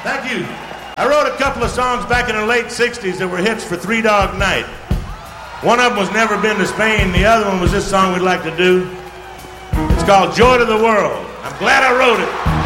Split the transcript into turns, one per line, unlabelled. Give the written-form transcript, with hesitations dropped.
Thank you. I wrote a couple of songs back in the late 60s that were hits for Three Dog Night. One of them was Never Been to Spain. The other one was this song we'd like to do. It's called Joy to the World. I'm glad I wrote it.